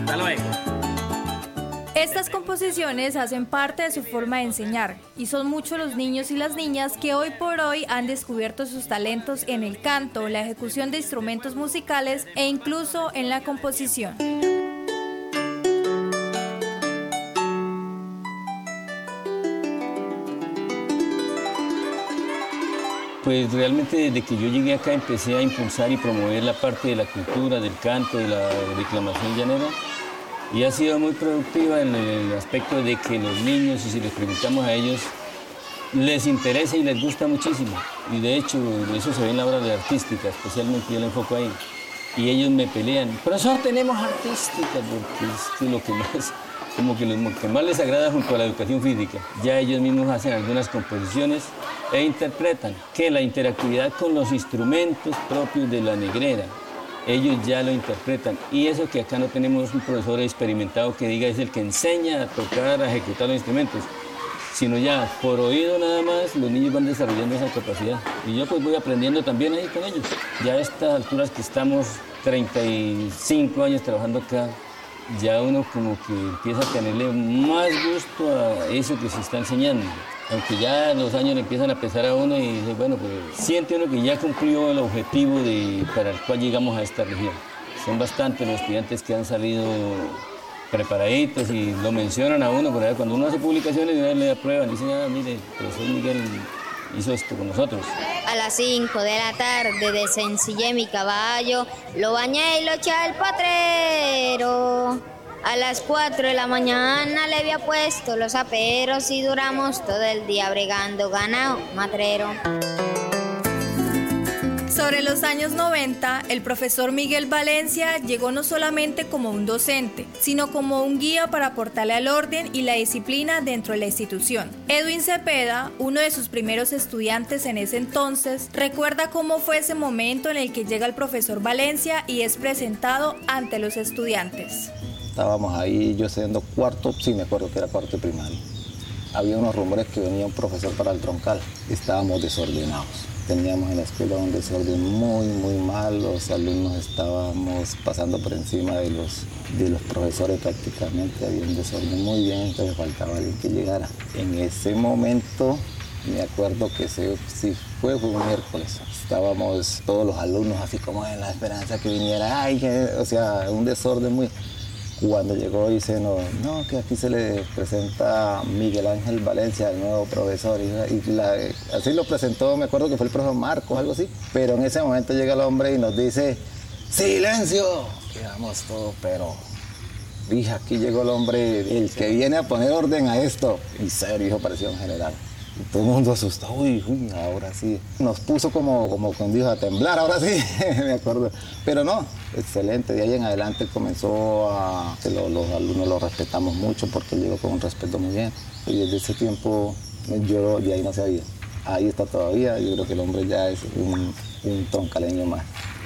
Hasta luego. Estas composiciones hacen parte de su forma de enseñar y son muchos los niños y las niñas que hoy por hoy han descubierto sus talentos en el canto, la ejecución de instrumentos musicales e incluso en la composición. Pues realmente desde que yo llegué acá empecé a impulsar y promover la parte de la cultura, del canto, de la declamación llanera. Y ha sido muy productiva en el aspecto de que los niños, y si les preguntamos a ellos, les interesa y les gusta muchísimo. Y de hecho, eso se ve en la obra de artística, especialmente yo le enfoco ahí. Y ellos me pelean, profesor, tenemos artística, porque es que lo que más, como que lo que más les agrada junto a la educación física. Ya ellos mismos hacen algunas composiciones e interpretan, que la interactividad con los instrumentos propios de la negrera, ellos ya lo interpretan. Y eso que acá no tenemos un profesor experimentado que diga es el que enseña a tocar, a ejecutar los instrumentos, sino ya por oído nada más los niños van desarrollando esa capacidad. Y yo pues voy aprendiendo también ahí con ellos. Ya a estas alturas que estamos 35 años trabajando acá, ya uno como que empieza a tenerle más gusto a eso que se está enseñando. Aunque ya los años le empiezan a pesar a uno y dice, bueno, pues siente uno que ya cumplió el objetivo para el cual llegamos a esta región. Son bastantes los estudiantes que han salido preparaditos y lo mencionan a uno, pero cuando uno hace publicaciones y le aprueban, dicen, mire, el profesor Miguel hizo esto con nosotros. A las 5 de la tarde desencillé mi caballo, lo bañé y lo eché al potrero. A las 4 de la mañana le había puesto los aperos y duramos todo el día bregando ganado matrero. Sobre los años 90, el profesor Miguel Valencia llegó no solamente como un docente, sino como un guía para aportarle al orden y la disciplina dentro de la institución. Edwin Cepeda, uno de sus primeros estudiantes en ese entonces, recuerda cómo fue ese momento en el que llega el profesor Valencia y es presentado ante los estudiantes. Estábamos ahí, yo siendo cuarto, sí me acuerdo que era cuarto de primaria. Había unos rumores que venía un profesor para el troncal. Estábamos desordenados. Teníamos en la escuela un desorden muy mal. Los alumnos estábamos pasando por encima de los profesores prácticamente. Había un desorden muy bien, entonces faltaba alguien que llegara. En ese momento me acuerdo que sí fue un miércoles. Estábamos todos los alumnos así como en la esperanza que viniera. O sea, un desorden muy... Cuando llegó dice, no, que aquí se le presenta Miguel Ángel Valencia, el nuevo profesor. Así lo presentó, me acuerdo que fue el profesor Marcos, algo así. Pero en ese momento llega el hombre y nos dice, ¡silencio! Quedamos todos, pero... Dije, aquí llegó el hombre, el que viene a poner orden a esto. Y serio, hijo, parecía un general. Y todo el mundo asustó, uy, ahora sí. Nos puso como dijo, a temblar, ahora sí, me acuerdo. Pero no, excelente. De ahí en adelante comenzó los alumnos lo respetamos mucho porque él llegó con un respeto muy bien. Y desde ese tiempo yo de ahí no sabía. Ahí está todavía, yo creo que el hombre ya es un troncaleño más.